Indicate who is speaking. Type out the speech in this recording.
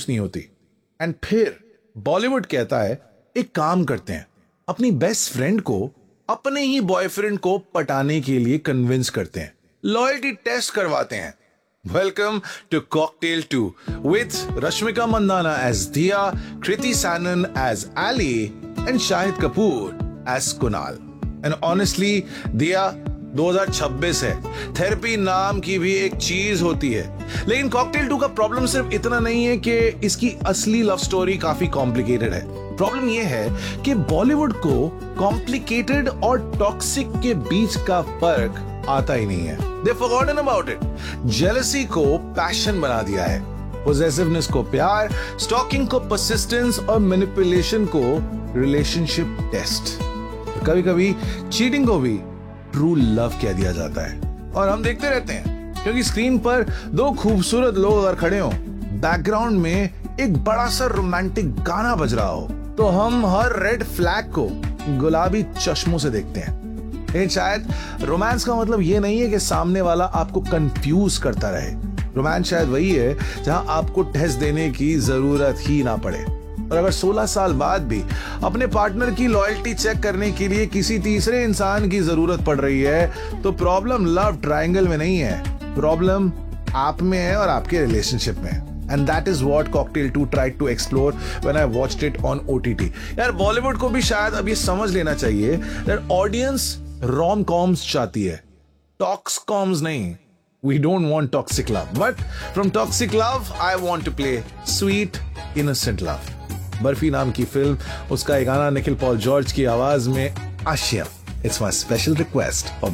Speaker 1: नहीं होती। एंड फिर बॉलीवुड कहता है एक काम करते हैं, अपनी बेस्ट फ्रेंड को अपने ही बॉयफ्रेंड को पटाने के लिए कन्विंस करते हैं, लॉयल्टी टेस्ट करवाते हैं। Welcome to cocktail 2 with Rashmika Mandanna as दिया, Kriti Sanon as Ali and Shahid Kapoor as Kunal. And honestly दिया 2026 है, थेरेपी नाम की भी एक चीज होती है। लेकिन कॉकटेल 2 का प्रॉब्लम सिर्फ इतना नहीं है कि इसकी असली लव स्टोरी काफी कॉम्प्लिकेटेड है। प्रॉब्लम यह है कि बॉलीवुड को कॉम्प्लिकेटेड और टॉक्सिक के बीच का फर्क आता ही नहीं है। दे फॉरगॉटन अबाउट इट। जेलसी को पैशन बना दिया है, पोजेसिवनेस को प्यार, स्टॉकिंग को परसिस्टेंस और मैनिपुलेशन को रिलेशनशिप टेस्ट। कभी कभी चीटिंग को भी ट्रू लव कह दिया जाता है। और हम देखते रहते हैं क्योंकि स्क्रीन पर दो खूबसूरत लोग अगर खड़े हो, बैकग्राउंड में एक बड़ा सा रोमांटिक गाना बज रहा हो, तो हम हर रेड फ्लैग को गुलाबी चश्मों से देखते हैं। लेकिन शायद रोमांस का मतलब ये नहीं है कि सामने वाला आपको कंफ्यूज करता रहे। रोमांस शायद वही है जहां आपको टेस्ट देने की जरूरत ही ना पड़े। और अगर 16 साल बाद भी अपने पार्टनर की लॉयल्टी चेक करने के लिए किसी तीसरे इंसान की जरूरत पड़ रही है, तो प्रॉब्लम लव ट्रायंगल में नहीं है, प्रॉब्लम आप में है और आपके रिलेशनशिप में। And that is what Cocktail 2 tried to explore when I watched it on OTT. यार बॉलीवुड को भी शायद अब ये समझ लेना चाहिए that audience rom-coms चाहती है, tox-coms नहीं। We don't want toxic love, but from toxic love, I want to play sweet, innocent love. Barfi नाम की फिल्म, उसका एक गाना निखिल पॉल जॉर्ज की आवाज में Asia. It's my special request for